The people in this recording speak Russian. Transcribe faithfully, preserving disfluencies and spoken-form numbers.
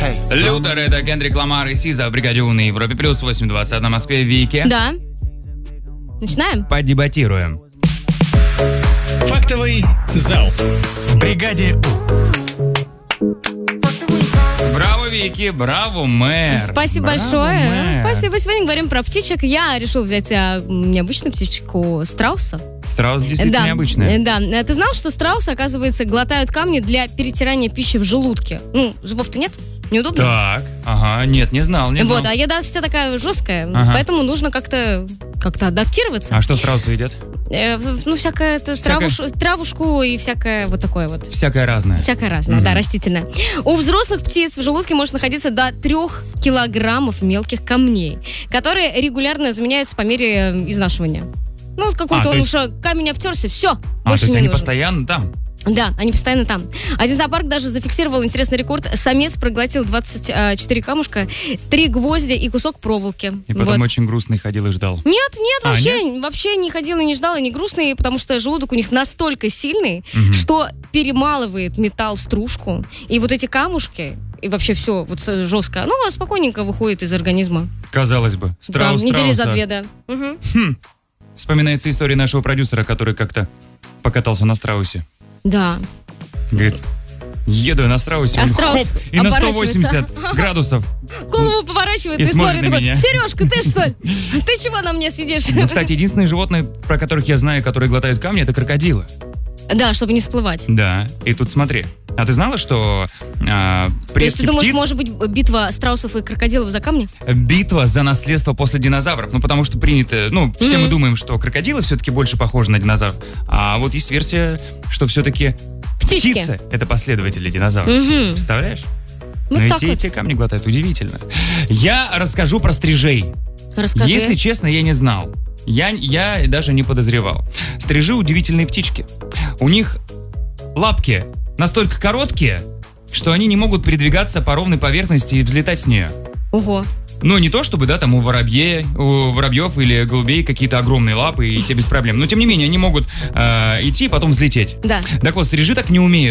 Лютер, это Кендрик Ламар и Сиза в бригаде У на Европе плюс восемь двадцать на Москве. Вики. Да. Начинаем? Подебатируем. Фактовый зал в бригаде У. Браво, Вики, браво, мэр. Спасибо Браво, большое. мэр. Спасибо. Сегодня говорим про птичек. Я решил взять а, необычную птичку страуса. Страус действительно да, необычный. Да. Ты знал, что страусы, оказывается, глотают камни для перетирания пищи в желудке? Ну, зубов-то нет? Неудобно? Так, ага, нет, не знал, не знал. Вот, а еда вся такая жесткая, Ага. поэтому нужно как-то как-то адаптироваться. А что страусы едят? Э, ну, всякое, это, Всякое? травуш- травушку и всякое вот такое вот. Всякое разное. Всякое разное, Мгм. да, растительное. У взрослых птиц в желудке может находиться до трех килограммов мелких камней, которые регулярно заменяются по мере э, изнашивания. Ну, вот какой-то А, он то есть- уже камень обтерся, все, А, больше то есть не они нужен. постоянно там? Да, они постоянно там. Один зоопарк даже зафиксировал интересный рекорд. Самец проглотил двадцать четыре камушка, три гвоздя и кусок проволоки. И потом Вот. очень грустный ходил и ждал. Нет, нет, А, вообще, вообще не ходил и не ждал, и не грустный, потому что желудок у них настолько сильный, Мгм. что перемалывает металл в стружку, и вот эти камушки, и вообще все вот с- жестко, ну, а спокойненько выходит из организма. Казалось бы, страус да, недели за страуса. две, да. Мгм. Хм. Вспоминается история нашего продюсера, который как-то покатался на страусе. Да. Говорит, еду я на страусе, А он страус хоп, и на сто оборачивается. восемьдесят градусов. Голову поворачивает И и, смотрит смотрит на такой: меня. Сережка, ты что ли? Ты чего на мне сидишь? Ну, кстати, единственные животные, про которых я знаю, которые глотают камни, это крокодилы. Да, чтобы не всплывать. Да, и тут смотри. А ты знала, что а, То есть предки ты думаешь, птиц... может быть битва страусов и крокодилов за камни? Битва за наследство после динозавров. Ну, потому что принято... Ну, все Мгм. мы думаем, что крокодилы все-таки больше похожи на динозавров. А вот есть версия, что все-таки Птички. птицы — это последователи динозавров. Мгм. Представляешь? Вот Но и так те, и вот. те камни глотают. Удивительно. Я расскажу про стрижей. Расскажи. Если честно, я не знал. Я, я даже не подозревал. Стрижи — удивительные птички. У них лапки настолько короткие, что они не могут передвигаться по ровной поверхности и взлетать с нее. Ого. Ну, не то чтобы, да, там у воробье, у воробьев или голубей какие-то огромные лапы, и те без проблем. Но, тем не менее, они могут э, идти и потом взлететь. Да. Так вот, стрижи так не умеют.